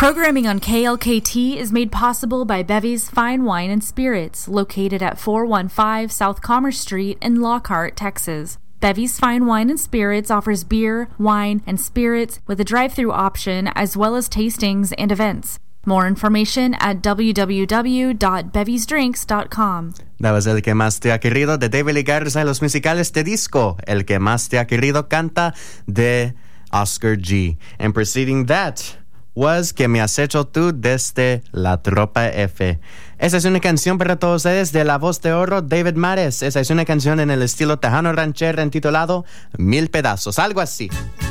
Programming on KLKT is made possible by Bevy's Fine Wine and Spirits, located at 415 South Commerce Street in Lockhart, Texas. Bevy's Fine Wine and Spirits offers beer, wine, and spirits with a drive-thru option as well as tastings and events. More information at www.bevysdrinks.com. That was El Que Más Te Ha Querido de David Lee Garza y los musicales de disco. El Que Más Te Ha Querido canta de Oscar G. And preceding that was Que Me Has Hecho Tú desde La Tropa F. Esa es una canción para todos ustedes de La Voz de Oro, David Mares. Esa es una canción en el estilo tejano ranchero intitulado Mil Pedazos, algo así.